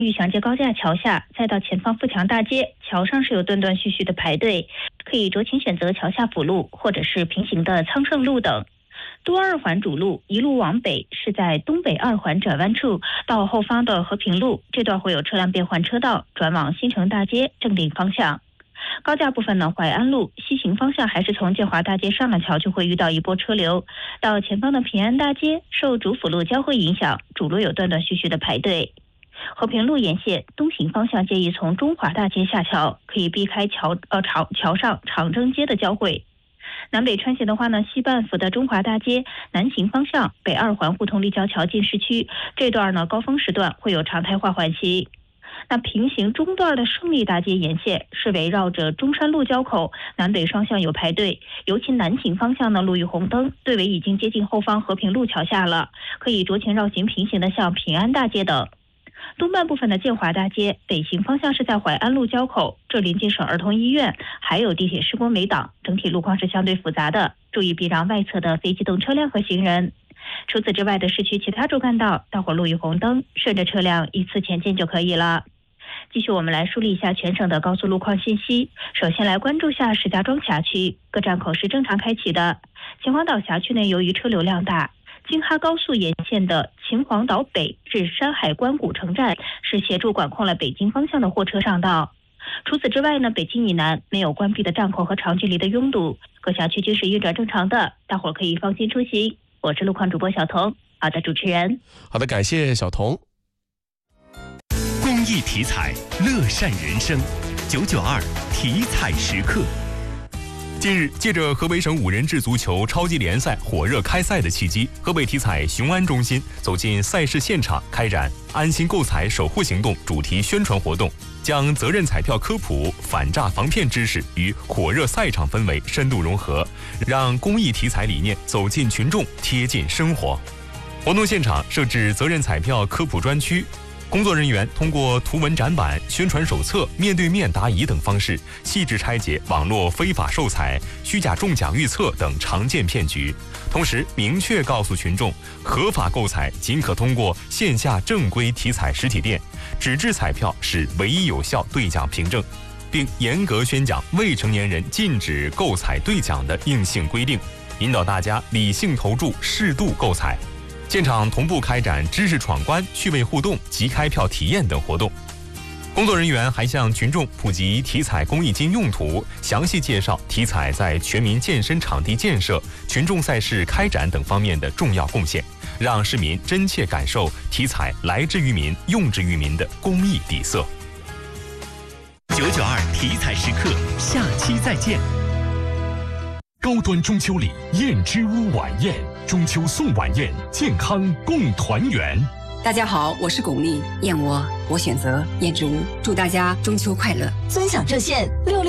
玉祥街高架桥下，再到前方富强大街，桥上是有断断续续的排队，可以酌情选择桥下辅路或者是平行的昌盛路等。东二环主路一路往北是在东北二环转弯处到后方的和平路，这段会有车辆变换车道，转往新城大街正定方向。高架部分呢，淮安路西行方向还是从建华大街上了桥就会遇到一波车流，到前方的平安大街受主辅路交汇影响，主路有断断续续的排队。和平路沿线东行方向建议从中华大街下桥，可以避开桥上长征街的交汇。南北穿行的话呢，西半幅的中华大街南行方向北二环互通立交桥进市区这段呢，高峰时段会有常态化缓行。那平行中段的胜利大街沿线是围绕着中山路交口，南北双向有排队，尤其南行方向呢路遇红灯，队尾已经接近后方和平路桥下了，可以酌情绕行平行的向平安大街等。东半部分的建华大街北行方向是在淮安路交口，这临近省儿童医院，还有地铁施工围挡，整体路况是相对复杂的，注意避让外侧的非机动车辆和行人。除此之外的市区其他主干道，大伙路遇红灯，顺着车辆依次前进就可以了。继续我们来梳理一下全省的高速路况信息。首先来关注下石家庄辖区，各站口是正常开启的。秦皇岛辖区内由于车流量大，京哈高速沿线的秦皇岛北至山海关古城站是协助管控了北京方向的货车上道。除此之外呢，北京以南没有关闭的站口和长距离的拥堵，各辖区均是运转正常的，大伙可以放心出行。我是路况主播小彤。好的，主持人。 好的，感谢小彤。 公益体彩，乐善人生。992体彩时刻。近日，借着河北省5人制足球超级联赛火热开赛的契机，河北体彩雄安中心走进赛事现场，开展安心购彩守护行动主题宣传活动，将责任彩票科普、反诈防骗知识与火热赛场氛围深度融合，让公益体彩理念走进群众，贴近生活。活动现场设置责任彩票科普专区，工作人员通过图文展板、宣传手册、面对面答疑等方式，细致拆解网络非法售彩、虚假中奖预测等常见骗局，同时明确告诉群众，合法购彩仅可通过线下正规体彩实体店，纸质彩票是唯一有效兑奖凭证，并严格宣讲未成年人禁止购彩兑奖的硬性规定，引导大家理性投注、适度购彩。现场同步开展知识闯关、趣味互动、即开票体验等活动。工作人员还向群众普及体彩公益金用途，详细介绍体彩在全民健身场地建设、群众赛事开展等方面的重要贡献，让市民真切感受体彩来之于民、用之于民的公益底色。992体彩时刻，下期再见。 高端中秋礼燕之屋晚宴，中秋送晚宴，健康共团圆。 大家好，我是巩俐，燕窝我选择燕之屋，祝大家中秋快乐。 尊享热线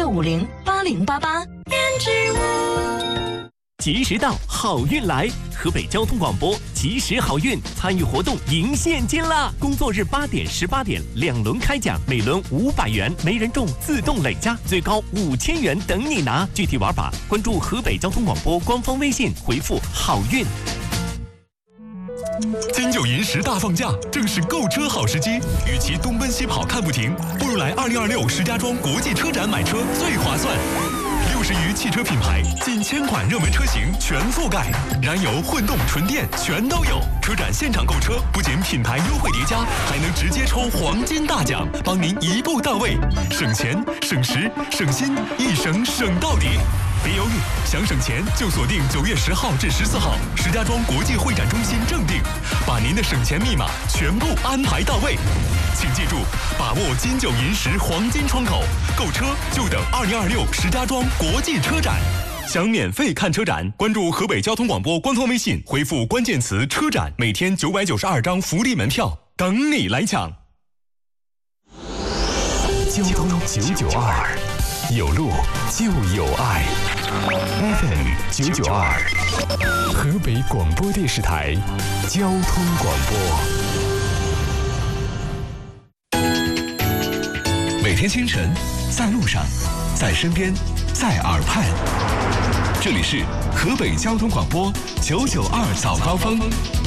66508088。燕之屋。 及时到，好运来！河北交通广播及时好运，参与活动赢现金啦！工作日8点、18点2轮开奖，每轮500元，没人中自动累加，最高5000元等你拿。具体玩法，关注河北交通广播官方微信，回复好运。 金九银10大放假，正是购车好时机。与其东奔西跑看不停，不如来2026石家庄国际车展买车最划算。60余汽车品牌，近1000款热门车型全覆盖，燃油、混动、纯电全都有。车展现场购车，不仅品牌优惠叠加，还能直接抽黄金大奖，帮您一步到位，省钱、省时、省心，一省省到底。别犹豫，想省钱就锁定9月10号至14号，石家庄国际会展中心正定，把您的省钱密码全部安排到位。请记住，把握金九银10黄金窗口，购车就等2026石家庄国际车展。想免费看车展，关注河北交通广播官方微信，回复关键词车展，每天992张福利门票，等你来抢。 交通992，有路就有爱。FM 992，河北广播电视台交通广播。 每天清晨，在路上，在身边，在耳畔，这里是河北交通广播992早高峰。